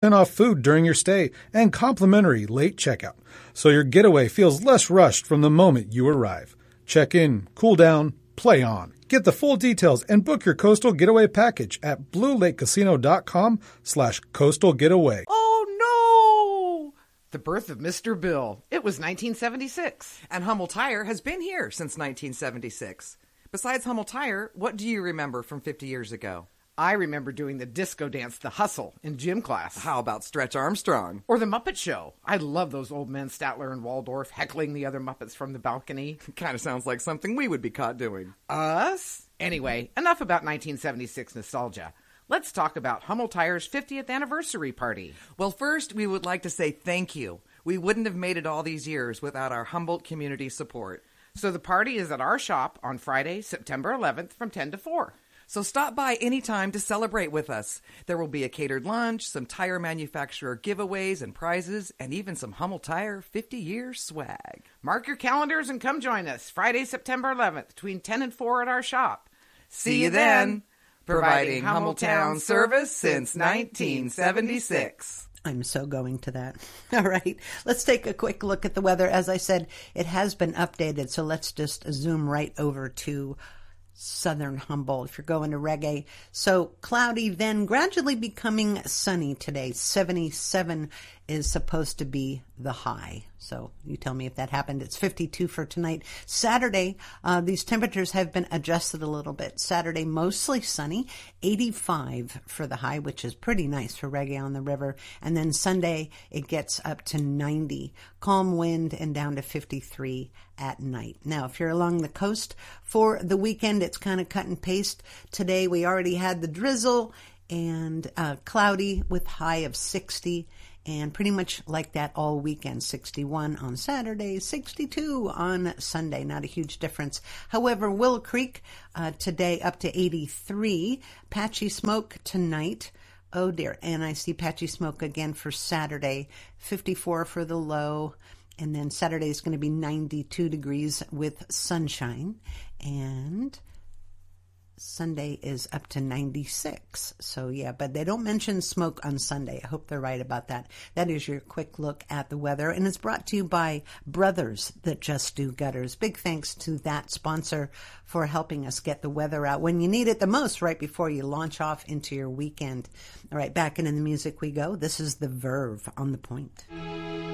off food during your stay and complimentary late checkout, so your getaway feels less rushed from the moment you arrive. Check in, cool down, play on. Get the full details and book your Coastal Getaway package at BlueLakeCasino.com/Coastal Getaway. Oh, no! The birth of Mr. Bill. It was 1976. And Hummel Tire has been here since 1976. Besides Hummel Tire, what do you remember from 50 years ago? I remember doing the disco dance, The Hustle, in gym class. How about Stretch Armstrong? Or The Muppet Show. I love those old men, Statler and Waldorf, heckling the other Muppets from the balcony. Kind of sounds like something we would be caught doing. Us? Anyway, enough about 1976 nostalgia. Let's talk about Hummel Tire's 50th anniversary party. Well, first, we would like to say thank you. We wouldn't have made it all these years without our Humboldt community support. So the party is at our shop on Friday, September 11th from 10 to 4. So stop by anytime to celebrate with us. There will be a catered lunch, some tire manufacturer giveaways and prizes, and even some Hummel Tire 50-year swag. Mark your calendars and come join us Friday, September 11th between 10 and 4 at our shop. See you then. Providing Hummeltown service since 1976. I'm so going to that. All right, let's take a quick look at the weather. As I said, it has been updated, so let's just zoom right over to southern Humboldt if you're going to Reggae. So cloudy, then gradually becoming sunny today. 77 is supposed to be the high. So you tell me if that happened. It's 52 for tonight. Saturday, these temperatures have been adjusted a little bit. Saturday, mostly sunny, 85 for the high, which is pretty nice for Reggae on the River. And then Sunday, it gets up to 90. Calm wind and down to 53 at night. Now, if you're along the coast for the weekend, it's kind of cut and paste. Today, we already had the drizzle and cloudy with high of 60. And pretty much like that all weekend, 61 on Saturday, 62 on Sunday. Not a huge difference. However, Willow Creek today up to 83. Patchy Smoke tonight. Oh dear. And I see patchy smoke again for Saturday, 54 for the low. And then Saturday is going to be 92 degrees with sunshine. And Sunday is up to 96. So yeah, but they don't mention smoke on Sunday. I hope they're right about that. That is your quick look at the weather, and it's brought to you by Brothers That Just Do Gutters. Big thanks to that sponsor for helping us get the weather out when you need it the most, right before you launch off into your weekend. All right, back into the music we go. This is The Verve on The Point.